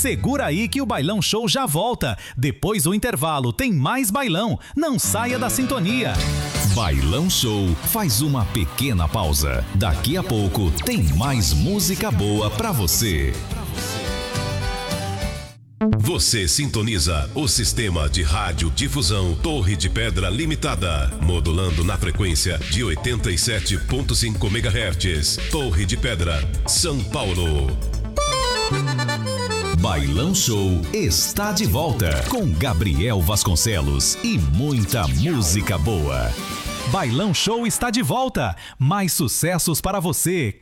Segura aí que o Bailão Show já volta. Depois do intervalo tem mais bailão. Não saia da sintonia. Bailão Show faz uma pequena pausa. Daqui a pouco tem mais música boa pra você. Você sintoniza o sistema de radiodifusão Torre de Pedra Limitada, modulando na frequência de 87.5 MHz. Torre de Pedra, São Paulo. Bailão Show está de volta com Gabriel Vasconcelos e muita música boa. Bailão Show está de volta. Mais sucessos para você.